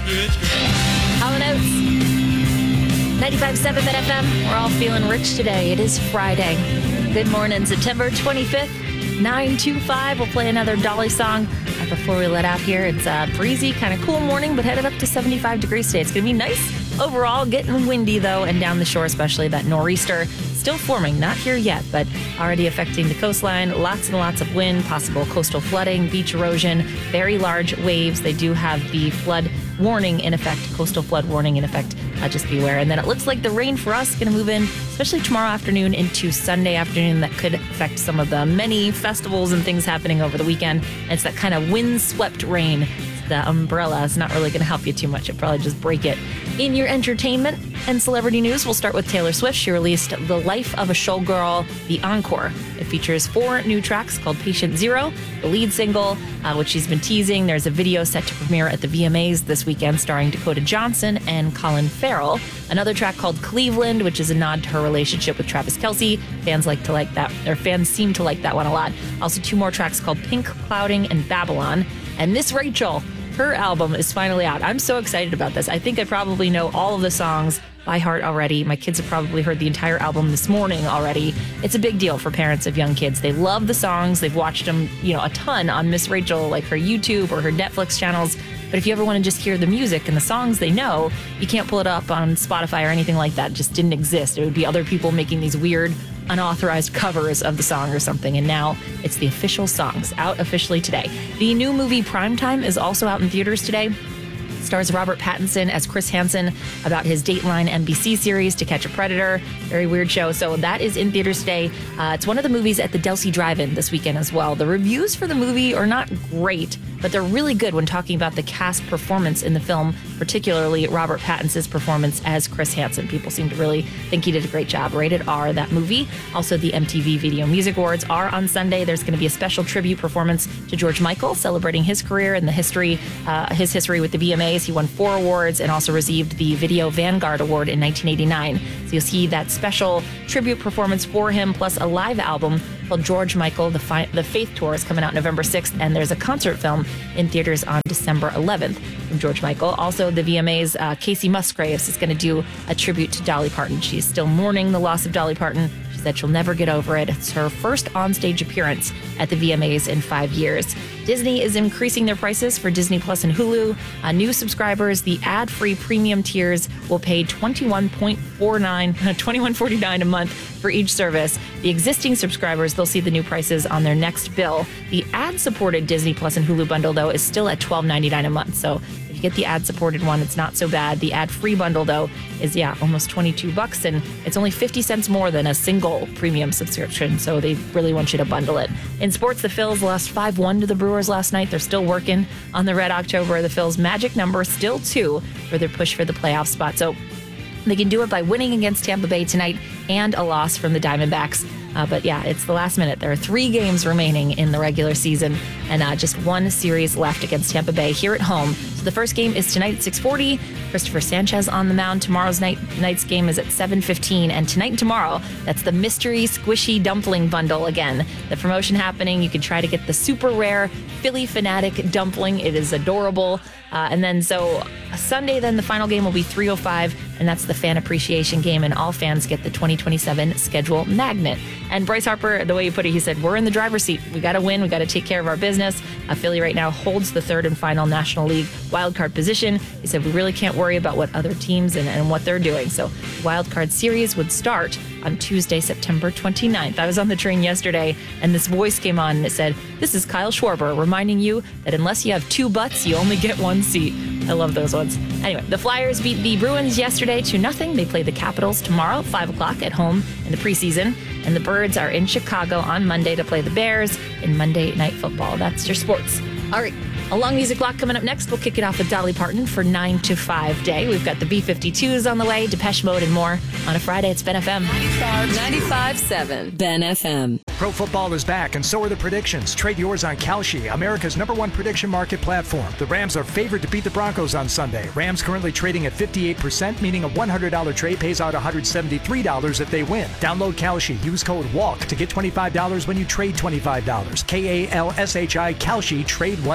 Hall & Oates. 95.7 FM. We're all feeling rich today. It is Friday. Good morning, September 25th, 9:25. We'll play another Dolly song before we let out here. It's a breezy, kind of cool morning, but headed up to 75 degrees today. It's going to be nice overall. Getting windy, though, and down the shore, especially that nor'easter. Still forming, not here yet, but already affecting the coastline. Lots and lots of wind, possible coastal flooding, beach erosion, very large waves. They do have the flood warning in effect, coastal flood warning in effect. Just beware. And then it looks like the rain for us is going to move in, especially tomorrow afternoon into Sunday afternoon. That could affect some of the many festivals and things happening over the weekend. And it's that kind of wind-swept rain. The umbrella is not really going to help you too much. It'll probably just break it. In your entertainment and celebrity news, we'll start with Taylor Swift. She released The Life of a Showgirl, the Encore. It features 4 new tracks called Patient Zero, the lead single, which she's been teasing. There's a video set to premiere at the VMAs this weekend starring Dakota Johnson and Colin Farrell. Another track called Cleveland, which is a nod to her relationship with Travis Kelce. Fans seem to like that one a lot. Also 2 more tracks called Pink Clouding and Babylon. And Miss Rachel, her album is finally out. I'm so excited about this. I think I probably know all of the songs by heart already. My kids have probably heard the entire album this morning already. It's a big deal for parents of young kids. They love the songs. They've watched them, a ton on Miss Rachel, like her YouTube or her Netflix channels. But if you ever want to just hear the music and the songs they know, you can't pull it up on Spotify or anything like that. It just didn't exist. It would be other people making these weird, unauthorized covers of the song or something. And now it's the official songs out officially today. The new movie Primetime is also out in theaters today. Stars Robert Pattinson as Chris Hansen about his Dateline NBC series To Catch a Predator. Very weird show. So that is in theaters today. It's one of the movies at the Delsey Drive-In this weekend as well. The reviews for the movie are not great, but they're really good when talking about the cast performance in the film, particularly Robert Pattinson's performance as Chris Hansen. People seem to really think he did a great job. Rated R, that movie. Also, the MTV Video Music Awards are on Sunday. There's going to be a special tribute performance to George Michael, celebrating his career and his history with the VMAs. He won 4 awards and also received the Video Vanguard Award in 1989. So you'll see that special tribute performance for him, plus a live album called George Michael, The Faith Tour is coming out November 6th, and there's a concert film in theaters on December 11th from George Michael. Also, the VMAs, Casey Musgraves is going to do a tribute to Dolly Parton. She's still mourning the loss of Dolly Parton. She said she'll never get over it. It's her first onstage appearance at the VMAs in 5 years. Disney is increasing their prices for Disney Plus and Hulu. New subscribers, the ad-free premium tiers will pay $21.49 a month for each service. The existing subscribers, they'll see the new prices on their next bill. The ad-supported Disney Plus and Hulu bundle, though, is still at $12.99 a month. So if you get the ad-supported one, it's not so bad. The ad-free bundle, though, is, almost $22, and it's only 50 cents more than a single premium subscription. So they really want you to bundle it. In sports, the Phils lost 5-1 to the Brewers last night. They're still working on the Red October. The Phils' magic number still 2 for their push for the playoff spot. So they can do it by winning against Tampa Bay tonight and a loss from the Diamondbacks. It's the last minute. There are 3 games remaining in the regular season and just 1 series left against Tampa Bay here at home. So the first game is tonight at 6:40. Christopher Sanchez on the mound. Tomorrow's night's game is at 7:15. And tonight and tomorrow, that's the mystery squishy dumpling bundle again. The promotion happening. You can try to get the super rare Philly Fanatic dumpling. It is adorable. Sunday, then the final game will be 3:05, and that's the fan appreciation game, and all fans get the 2027 schedule magnet. And Bryce Harper, the way you put it, he said, we're in the driver's seat. We got to win. We got to take care of our business. Philly right now holds the 3rd and final National League wildcard position. He said, we really can't worry about what other teams and what they're doing. So wildcard series would start on Tuesday, September 29th. I was on the train yesterday, and this voice came on, and it said, this is Kyle Schwarber reminding you that unless you have 2 butts, you only get 1 seat. I love those ones. Anyway, the Flyers beat the Bruins yesterday 2-0. They play the Capitals tomorrow, 5 o'clock at home in the preseason. And the Birds are in Chicago on Monday to play the Bears in Monday Night Football. That's your sports. All right. A long music block coming up next. We'll kick it off with Dolly Parton for 9 to 5 day. We've got the B-52s on the way, Depeche Mode, and more. On a Friday, it's Ben FM. 95.7 Ben FM. Pro football is back, and so are the predictions. Trade yours on Kalshi, America's #1 prediction market platform. The Rams are favored to beat the Broncos on Sunday. Rams currently trading at 58%, meaning a $100 trade pays out $173 if they win. Download Kalshi. Use code WALK to get $25 when you trade $25. Kalshi, Kalshi, trade what's next.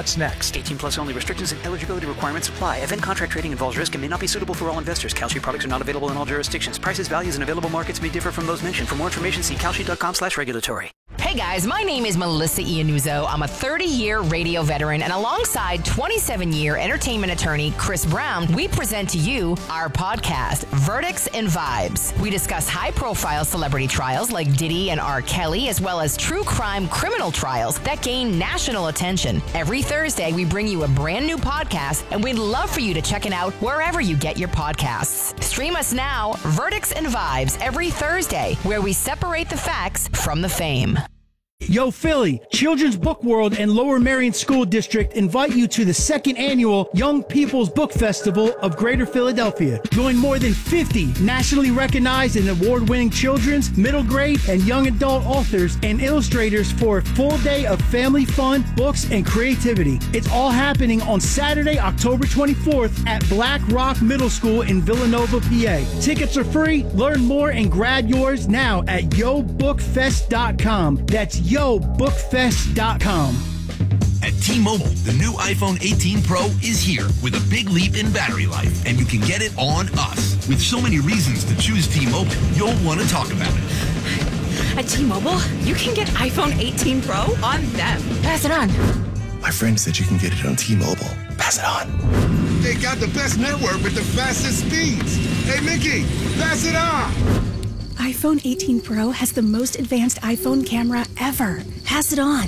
products. 18 plus only. Restrictions and eligibility requirements apply. Event contract trading involves risk and may not be suitable for all investors. Kalshi products are not available in all jurisdictions. Prices, values, and available markets may differ from those mentioned. For more information, see kalshi.com/regulatory. Hey guys, my name is Melissa Iannuzzo. I'm a 30-year radio veteran, and alongside 27-year entertainment attorney Chris Brown, we present to you our podcast, Verdicts and Vibes. We discuss high-profile celebrity trials like Diddy and R. Kelly, as well as true crime criminal trials that gain national attention. Every Thursday, we bring you a brand new podcast, and we'd love for you to check it out wherever you get your podcasts. Stream us now, Verdicts and Vibes, every Thursday, where we separate the facts from the fame. Yo, Philly, Children's Book World and Lower Merion School District invite you to the second annual Young People's Book Festival of Greater Philadelphia. Join more than 50 nationally recognized and award-winning children's, middle grade, and young adult authors and illustrators for a full day of family fun, books, and creativity. It's all happening on Saturday, October 24th at Black Rock Middle School in Villanova, PA. Tickets are free. Learn more and grab yours now at yobookfest.com. That's yobookfest.com. At T-Mobile, the new iPhone 18 Pro is here with a big leap in battery life, and you can get it on us. With so many reasons to choose T-Mobile, you'll want to talk about it. At T-Mobile, you can get iPhone 18 Pro on them. Pass it on. My friend said you can get it on T-Mobile. Pass it on. They got the best network with the fastest speeds. Hey, Mickey, pass it on. iPhone 18 Pro has the most advanced iPhone camera ever. Pass it on.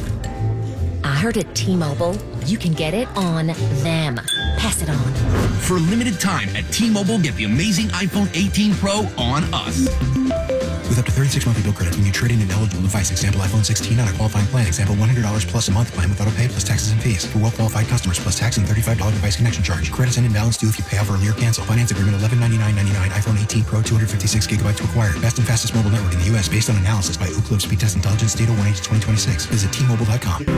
I heard at T-Mobile, you can get it on them. Pass it on. For a limited time at T-Mobile, get the amazing iPhone 18 Pro on us. With up to 36 monthly bill credits when you trade in an eligible device. Example, iPhone 16 on a qualifying plan. Example, $100 plus a month plan with auto pay plus taxes and fees. For well-qualified customers, plus tax and $35 device connection charge. Credits and imbalance due if you pay off early or cancel. Finance agreement $1199.99. iPhone 18 Pro 256 gigabytes to acquire. Best and fastest mobile network in the U.S. based on analysis by Ookla Speed Test Intelligence. Data 1H 2026. Visit T-Mobile.com.